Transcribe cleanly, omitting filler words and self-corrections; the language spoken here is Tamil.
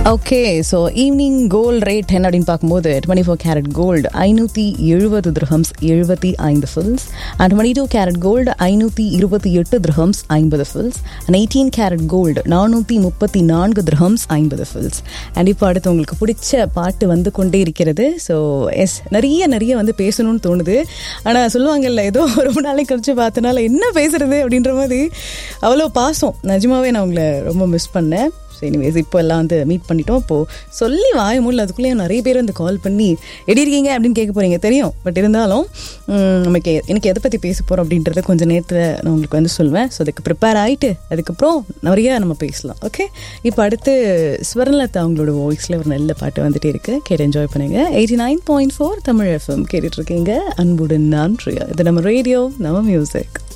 Okay, so evening gold rate என்ன அப்படின்னு பார்க்கும்போது 24 carat gold 570 dirhams 75 fils, and 22 carat gold 528 dirhams 50 fils, and 18 carat gold 434 dirhams 50 fils. And இப்போ அடுத்து உங்களுக்கு பிடிச்ச பாட்டு வந்து கொண்டே இருக்கிறது. ஸோ எஸ், நிறைய வந்து பேசணும்னு தோணுது. ஆனால் சொல்லுவாங்கல்ல, ஏதோ ரொம்ப நாளைக்கு கழிச்சு பார்த்தனால என்ன பேசுறது அப்படின்ற மாதிரி அவ்வளோ பாசம். நிஜமாவே நான் உங்களை ரொம்ப மிஸ் பண்ணேன். ஸோ எனிவேஸ், இப்போ எல்லாம் வந்து மீட் பண்ணிட்டோம். இப்போது சொல்லி வாய மூலம் அதுக்குள்ளேயும் நிறைய பேர் வந்து கால் பண்ணி எப்படி இருக்கீங்க அப்படின்னு கேட்க போகிறீங்க தெரியும். பட் இருந்தாலும் நமக்கு எனக்கு எதை பற்றி பேச போகிறோம் அப்படின்றத கொஞ்சம் நேரத்தில் நான் உங்களுக்கு வந்து சொல்வேன். ஸோ அதுக்கு ப்ரிப்பேர் ஆகிட்டு அதுக்கப்புறம் நிறையா நம்ம பேசலாம். ஓகே, இப்போ அடுத்து ஸ்வர்ணலதா அவங்களோட வாய்ஸில் ஒரு நல்ல பாட்டு வந்துட்டே இருக்குது. கேட்டு என்ஜாய் பண்ணுங்க. 89.4 தமிழ் FM கேட்டுட்ருக்கீங்க. அன்புடன் நான் பிரியா. இது நம்ம ரேடியோ, நம்ம மியூசிக்.